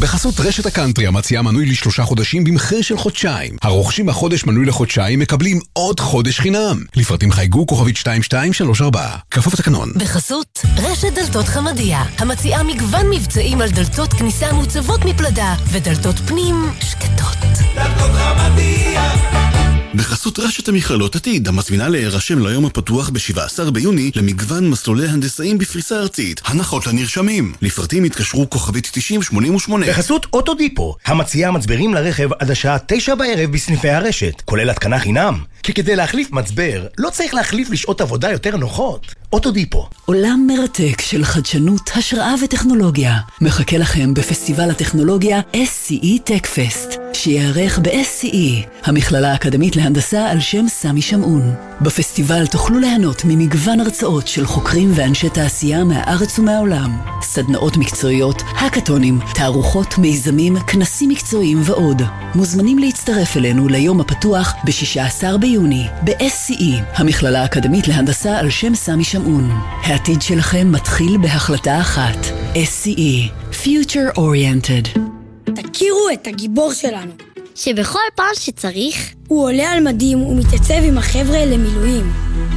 בחסות רשת הקאנטרי המציעה מנוי ל3 חודשים במחיר של חודשיים. הרוכשים בחודש מנוי לחודשיים מקבלים עוד חודש חינם. לפרטים חייגו כוכבית 2234. כפוף לתקנון. בחסות רשת דלתות חמדיה המציעה מגוון מבצעים על דלתות כניסה מוצבות מפלדה ודלתות פנים שקטות. דלתות חמדיה. בחסות רשת המכללות עתיד, המזמינה להירשם ליום הפתוח ב-17 ביוני למגוון מסלולי הנדסאים בפריסה ארצית. הנחות לנרשמים. לפרטים התקשרו כוכבית 9088. בחסות אוטודיפו, המציעה מצברים לרכב עד השעה 9 בערב בסניפי הרשת, כולל התקנה חינם. כי כדי להחליף מצבר, לא צריך להחליף לשעות עבודה יותר נוחות. אוטודיפו. עולם מרתק של חדשנות, השראה וטכנולוגיה מחכה לכם בפסטיבל הטכנולוגיה SCE TechFest, שיערך ב-SCE, המכללה האקדמית להנדסה על שם סמי שמעון. בפסטיבל תוכלו ליהנות ממגוון הרצאות של חוקרים ואנשי תעשייה מהארץ ומהעולם, סדנאות מקצועיות, הקטונים, תערוכות, מיזמים, כנסים מקצועיים ועוד. מוזמנים להצטרף אלינו ליום הפתוח ב-16 ביוני ב-SCE, המכללה האקדמית להנדסה על שם סמי שמעון. העתיד שלכם מתחיל בהחלטה אחת. SCE, Future Oriented. תכירו את הגיבור שלנו, שבכל פעם שצריך הוא עולה על מדים ומתייצב עם החבר'ה למילואים.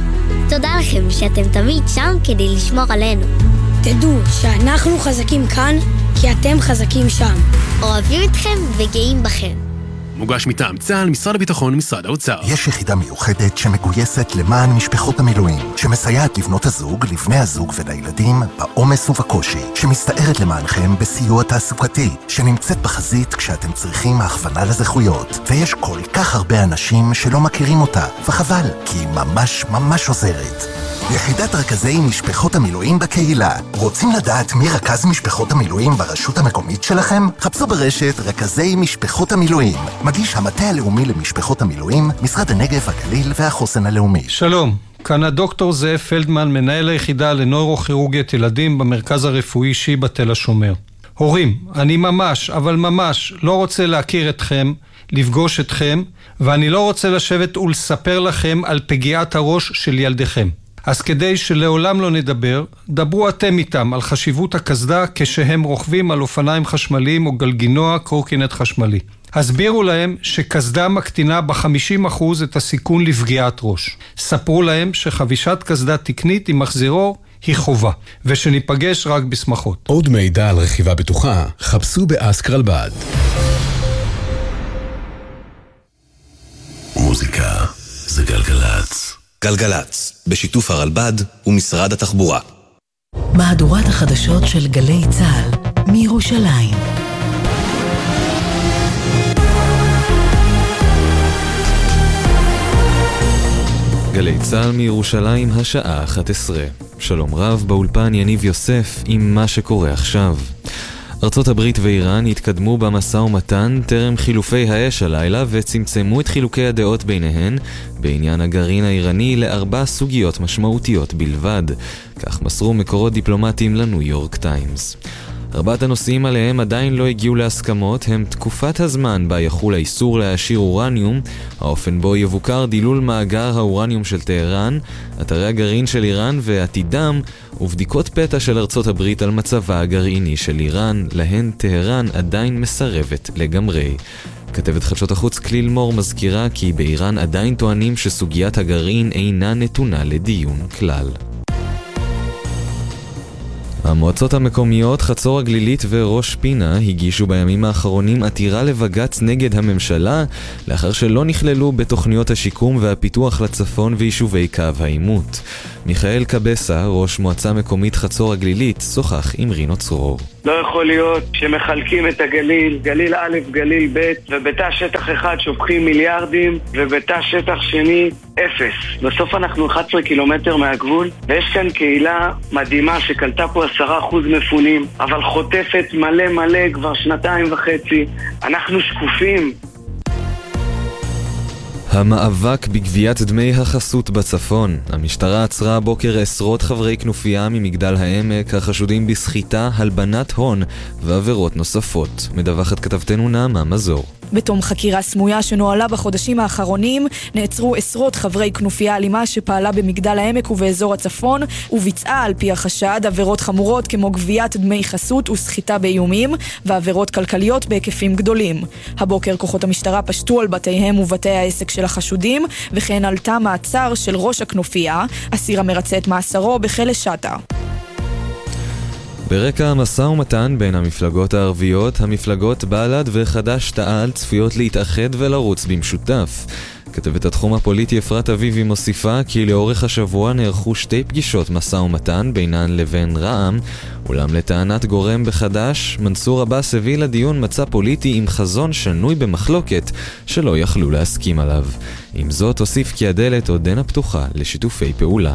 תודה לכם שאתם תמיד שם כדי לשמור עלינו. תדעו שאנחנו חזקים כאן כי אתם חזקים שם. אוהבים אתכם וגאים בכם. מוגש מטעם צה"ל, משרד הביטחון ומשרד האוצר. יש יחידה מיוחדת שמגויסת למען משפחות המילואים, שמסייעת לבנות הזוג, לבני הזוג ולילדים בעומס ובקושי, שמסתערת למענכם בסיוע תעסוקתי, שנמצאת בחזית כשאתם צריכים הכוונה לזכויות. ויש כל כך הרבה אנשים שלא מכירים אותה, וחבל, כי היא ממש ממש עוזרת. יחידת רכזי משפחות המילואים בקהילה. רוצים לדעת מי רכז משפחות המילואים ברשות המקומית שלכם? חפשו ברשת רכזי משפחות המילואים. מגיש המטה הלאומי למשפחות המילואים, משרד הנגב, הגליל והחוסן הלאומי. שלום, כאן הדוקטור זאב פלדמן, מנהל היחידה לנוירוכירורגית ילדים במרכז הרפואי שיבא תל השומר. הורים, אני ממש, אבל ממש לא רוצה להכיר אתכם, לפגוש אתכם, ואני לא רוצה לשבת ולספר לכם על פגיעת הראש של ילדיכם. אז כדי שלעולם לא נדבר, דברו אתם איתם על חשיבות הקסדה כשהם רוכבים על אופניים חשמליים או גלגינוע קורקינט חשמלי. הסבירו להם שקסדה מקטינה ב-50% את הסיכון לפגיעת ראש. ספרו להם שחבישת קסדה תקנית עם מחזירור היא חובה, ושניפגש רק בשמחות. עוד מידע על רכיבה בטוחה, חפשו באסק רלב"ד. מוזיקה זה גלגלץ. גלגלץ, בשיתוף הרלב"ד ומשרד התחבורה. מהדורת החדשות של גלי צה"ל מירושלים. גלי צה"ל מירושלים, השעה 11. שלום רב, באולפן יניב יוסף עם מה שקורה עכשיו. ארצות הברית ואיראן התקדמו במשא ומתן טרם חילופי האש הלילה וצמצמו את חילוקי הדעות ביניהן בעניין הגרעין האיראני ל4 סוגיות משמעותיות בלבד, כך מסרו מקורות דיפלומטיים לניו יורק טיימס. 4 הנושאים עליהם עדיין לא הגיעו להסכמות הם תקופת הזמן בה יחול האיסור להעשיר אורניום, האופן בו יבוקר דילול מאגר האורניום של טהרן, אתרי הגרעין של איראן ועתידם, ובדיקות פתע של ארצות הברית על מצבה הגרעיני של איראן, להן טהרן עדיין מסרבת לגמרי. כתבת חדשות החוץ כליל מור מזכירה כי באיראן עדיין טוענים שסוגיית הגרעין אינה נתונה לדיון כלל. המועצות המקומיות חצור הגלילית וראש פינה הגישו בימים האחרונים עתירה לבג"ץ נגד הממשלה לאחר שלא נכללו בתוכניות השיקום והפיתוח לצפון ויישובי קו העימות. מיכאל קבסה, ראש מועצה מקומית חצור הגלילית, שוחח עם רינו צרור. לא יכול להיות שמחלקים את הגליל, גליל א', גליל ב', ובתא שטח אחד שופכים מיליארדים, ובתא שטח שני 0. בסוף אנחנו 11 קילומטר מהגבול, ויש כאן קהילה מדהימה שקלטה פה 10% מפונים, אבל חוטפת מלא מלא כבר 2.5. אנחנו שקופים. המאבק בגביית דמי החסות בצפון. המשטרה עצרה הבוקר עשרות חברי כנופיה ממגדל העמק החשודים בסחיטה, הלבנת הון ועבירות נוספות. מדווחת כתבתנו נעמה מזור. בתום חקירה סמויה שנועלה בחודשים האחרונים, נעצרו עשרות חברי כנופיה אלימה שפעלה במגדל העמק ובאזור הצפון, וביצעה על פי החשד עבירות חמורות כמו גביית דמי חסות וסחיטה באיומים, ועבירות כלכליות בהיקפים גדולים. הבוקר כוחות המשטרה פשטו על בתיהם ובתי העסק של החשודים, וכן על תא מעצר של ראש הכנופיה, אסיר המרצה את מאסרו בכלא שטה. ברקע המשא ומתן בין המפלגות הערביות, המפלגות בל"ד וחד"ש-תע"ל צפויות להתאחד ולרוץ במשותף. כתבת התחום הפוליטי אפרת אביבי מוסיפה כי לאורך השבוע נערכו 2 פגישות משא ומתן בינן לבין רע"מ, אולם לטענת גורם בחד"ש, מנסור עבאס הביא לדיון מצע פוליטי עם חזון שנוי במחלוקת שלא יכלו להסכים עליו. עם זאת הוסיף כי הדלת עודנה פתוחה לשיתופי פעולה.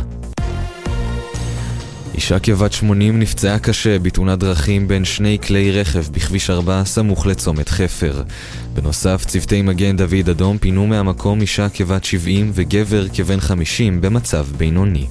אישה כבת 80 נפצעה קשה בתאונת דרכים בין 2 כלי רכב בכביש 4 סמוך לצומת חפר. בנוסף, צוותי מגן דוד אדום פינו מהמקום אישה כבת 70 וגבר כבן 50 במצב בינוני.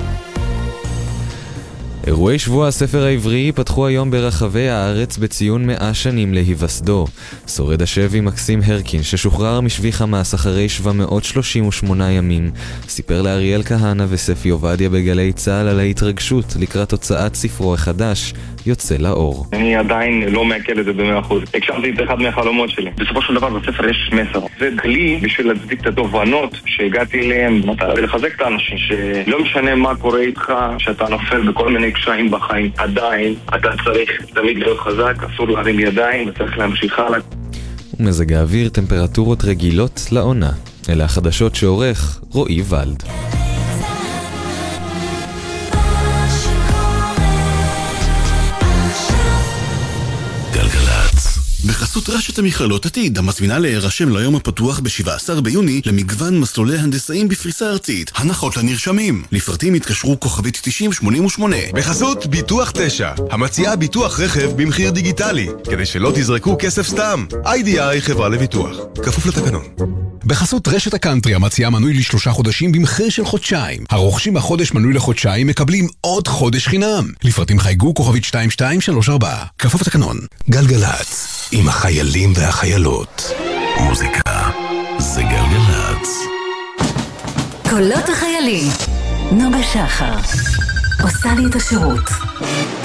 אירועי שבוע הספר העברי פתחו היום ברחבי הארץ בציון 100 שנים להיווסדו. שורד השבי מקסים הרקין, ששוחרר משבי חמאס אחרי 738 ימים, סיפר לאריאל כהנא וספי עובדיה בגלי צהל על ההתרגשות לקראת הוצאת ספרו החדש, יוצא לאור. אני עדיין לא מעכל את זה ב100%. הגשמתי את אחד מהחלומות שלי. בסופו של דבר בספר יש מסר. זה כלי בשביל להצדיק את התובנות שהגעתי אליהם, ולחזק את האנשים שלא משנה מה קורה איתך, שאתה נופל בכל מיני קשיים בחיים, עדיין אתה צריך תמיד להיות חזק, אסור להרים ידיים וצריך להמשיך הלאה. ומזג האוויר טמפרטורות רגילות לעונה. אלה החדשות שעורך רועי ולד. בחסות רשת המכללות עתיד, המזמינה להירשם ליום הפתוח ב-17 ביוני למגוון מסלולי הנדסאים בפריסה ארצית. הנחות לנרשמים. לפרטים התקשרו כוכבית 9088. בחסות ביטוח 9, המציעה ביטוח רכב במחיר דיגיטלי, כדי שלא תזרקו כסף סתם. IDI חברה לביטוח, כפוף לתקנון. בחסות רשת הקאנטרי, המציעה מנוי ל3 חודשים במחיר של חודשיים. הרוכשים החודש מנוי לחודשיים מקבלים עוד חודש חינם. לפרטים חייגו כוכבית 2234, כפוף לתקנון. גלגלץ, עם החיילים והחיילות. מוזיקה זה גלגלץ. קולות החיילים. נוגה שחר עושה לי את השירות.